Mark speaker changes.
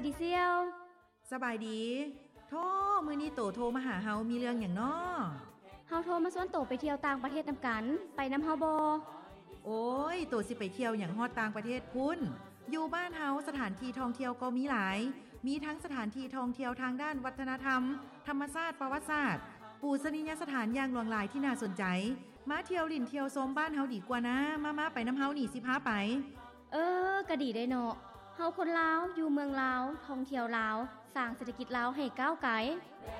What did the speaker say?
Speaker 1: ดีเซียว
Speaker 2: สบายดีโธ่มื้อนี้โตโทรมาหาเฮามีเรื่องหยังน้อ
Speaker 1: เฮาโทรมาชวนโตไปเที่ยวต่างประเทศนำกันไปนำเฮาบ่
Speaker 2: โอ้ยโตสิไปเที่ยวหยังฮอดต่างประเทศพุ่นอยู่บ้านเฮาสถานที่ท่องเที่ยวก็มีหลายมีทั้งสถานที่ท่องเที่ยวทางด้านวัฒนธรรมธรรมชาติประวัติศาสตร์ปูชนียสถานอย่างหลวงหลายที่น่าสนใจมาเที่ยวลิ่นเที่ยวชมบ้านเฮาดีกว่านะมาไปนำเฮานี่สิพาไป
Speaker 1: ก็ดีได้เนาะเฮาคนลาวอยู่เมืองลาวท่องเที่ยวลาวสร้างเศรษฐกิจลาวให้ก้าวไกล